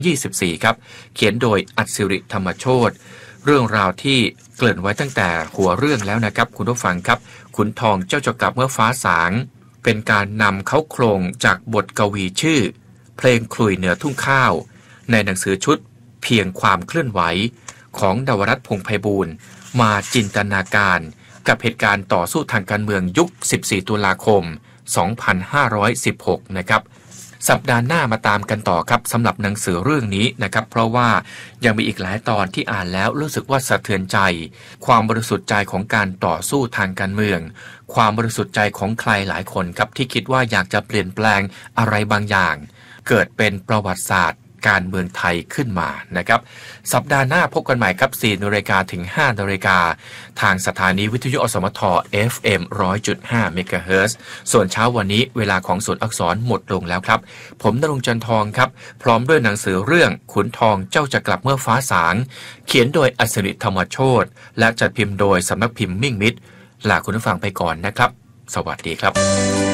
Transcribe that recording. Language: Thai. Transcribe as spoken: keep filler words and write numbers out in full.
ยี่สิบสี่ครับเขียนโดยอัศสิริธรรมโชติเรื่องราวที่เกริ่นไว้ตั้งแต่หัวเรื่องแล้วนะครับคุณผู้ฟังครับขุนทองเจ้าจะกลับเมื่อฟ้าสางเป็นการนำเข้าโครงจากบทกวีชื่อเพลงขลุ่ยเหนือทุ่งข้าวในหนังสือชุดเพียงความเคลื่อนไหวของดาวรัตน์พงษ์ไพบูลย์มาจินตนาการกับเหตุการณ์ต่อสู้ทางการเมืองยุคสิบสี่ตุลาคมสองพันห้าร้อยสิบหกนะครับสัปดาห์หน้ามาตามกันต่อครับสำหรับหนังสือเรื่องนี้นะครับเพราะว่ายังมีอีกหลายตอนที่อ่านแล้วรู้สึกว่าสะเทือนใจความบริสุทธิ์ใจของการต่อสู้ทางการเมืองความบริสุทธิ์ใจของใครหลายคนครับที่คิดว่าอยากจะเปลี่ยนแปลงอะไรบางอย่างเกิดเป็นประวัติศาสตร์การเมืองไทยขึ้นมานะครับสัปดาห์หน้าพบกันใหม่ครับ สี่นาฬิกาถึง ห้านาฬิกาทางสถานีวิทยุอสมท เอฟ เอ็ม หนึ่งร้อยจุดห้า เมกะเฮิรตซ์ส่วนเช้าวันนี้เวลาของสวนอักษรหมดลงแล้วครับผมณรงค์จันทองครับพร้อมด้วยหนังสือเรื่องขุนทองเจ้าจะกลับเมื่อฟ้าสางเขียนโดยอัศสิริธรรมโชติและจัดพิมพ์โดยสำนักพิมพ์มิ่งมิตรลาคุณผู้ฟังไปก่อนนะครับสวัสดีครับ